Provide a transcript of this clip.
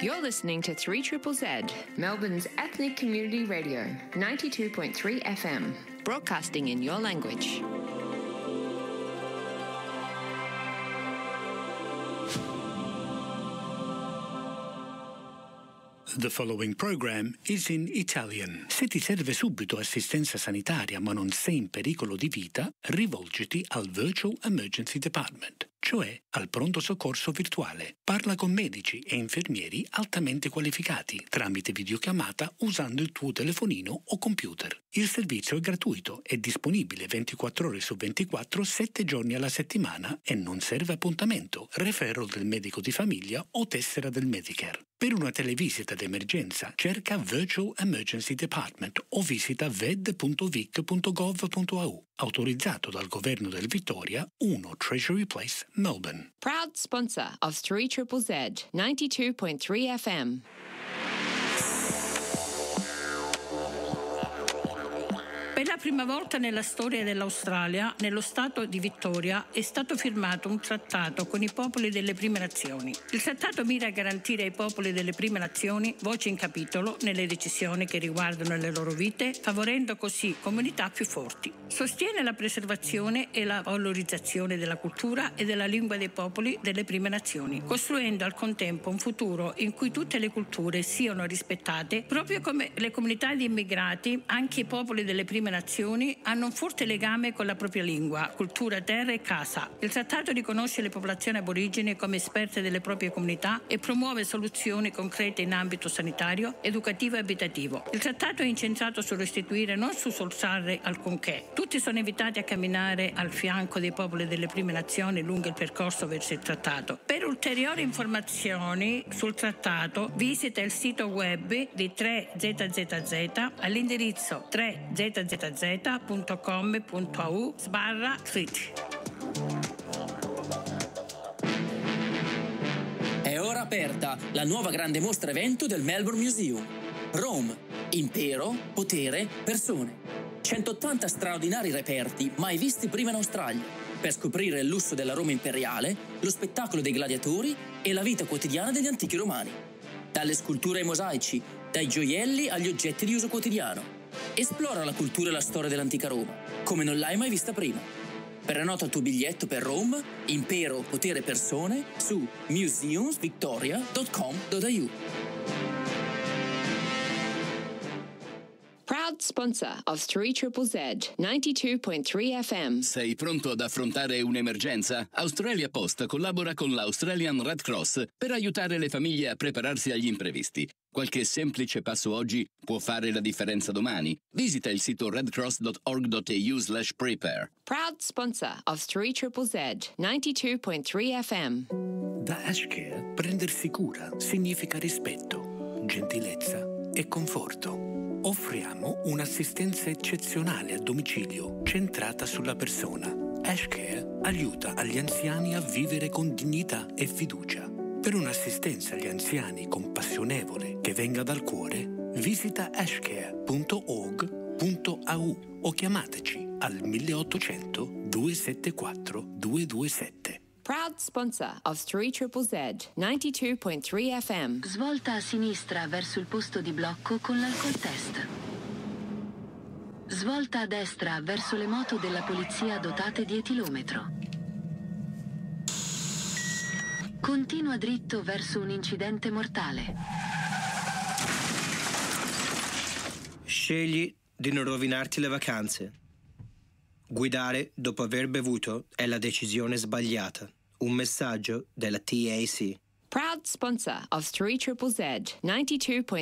You're listening to 3ZZZ, Melbourne's ethnic community radio, 92.3 FM, broadcasting in your language. The following program is in Italian. Se ti serve subito assistenza sanitaria ma non sei in pericolo di vita, rivolgiti al Virtual Emergency Department, cioè al pronto soccorso virtuale. Parla con medici e infermieri altamente qualificati tramite videochiamata usando il tuo telefonino o computer. Il servizio è gratuito, è disponibile 24 ore su 24, 7 giorni alla settimana e non serve appuntamento, referral del medico di famiglia o tessera del Medicare. Per una televisita d'emergenza cerca Virtual Emergency Department o visita ved.vic.gov.au. Autorizzato dal Governo del Victoria, 1 Treasury Place, Melbourne. Proud sponsor of 3ZZZ, 92.3 FM. Per la prima volta nella storia dell'Australia, nello Stato di Victoria, è stato firmato un trattato con i popoli delle prime nazioni. Il trattato mira a garantire ai popoli delle prime nazioni voce in capitolo nelle decisioni che riguardano le loro vite, favorendo così comunità più forti. Sostiene la preservazione e la valorizzazione della cultura e della lingua dei popoli delle prime nazioni, costruendo al contempo un futuro in cui tutte le culture siano rispettate, proprio come le comunità di immigrati. Anche i popoli delle prime nazioni hanno un forte legame con la propria lingua, cultura, terra e casa. Il trattato riconosce le popolazioni aborigene come esperte delle proprie comunità e promuove soluzioni concrete in ambito sanitario, educativo e abitativo. Il trattato è incentrato su restituire, non su soluzzare alcunché. Tutti sono invitati a camminare al fianco dei popoli delle prime nazioni lungo il percorso verso il trattato. Per ulteriori informazioni sul trattato visita il sito web di 3ZZZ all'indirizzo 3zzz.com.au/treaty. È ora aperta la nuova grande mostra evento del Melbourne Museum. Rome, impero, potere, persone. 180 straordinari reperti mai visti prima in Australia, per scoprire il lusso della Roma imperiale, lo spettacolo dei gladiatori e la vita quotidiana degli antichi romani. Dalle sculture ai mosaici, dai gioielli agli oggetti di uso quotidiano. Esplora la cultura e la storia dell'antica Roma, come non l'hai mai vista prima. Prenota il tuo biglietto per Rome, impero, potere, persone su museumsvictoria.com.au. Proud sponsor of 3ZZZ, 92.3 FM. Sei pronto ad affrontare un'emergenza? Australia Post collabora con l'Australian Red Cross per aiutare le famiglie a prepararsi agli imprevisti. Qualche semplice passo oggi può fare la differenza domani. Visita il sito redcross.org.au/prepare. Proud sponsor of 3ZZZ, 92.3 FM. Da Ashcare, prendersi cura significa rispetto, gentilezza e conforto. Offriamo un'assistenza eccezionale a domicilio, centrata sulla persona. Ashcare aiuta gli anziani a vivere con dignità e fiducia. Per un'assistenza agli anziani compassionevole che venga dal cuore, visita ashcare.org.au o chiamateci al 1800 274 227. Proud sponsor of 3ZZZ, 92.3 FM. Svolta a sinistra verso il posto di blocco con l'alcol test. Svolta a destra verso le moto della polizia dotate di etilometro. Continua dritto verso un incidente mortale. Scegli di non rovinarti le vacanze. Guidare dopo aver bevuto è la decisione sbagliata. Un messaggio della TAC. Proud sponsor of 3ZZZ, 92.3